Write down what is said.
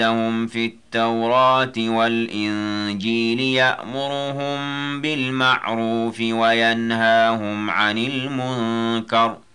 لهم في التوراة والإنجيل يأمرهم بالمعروف وينهاهم عن المنكر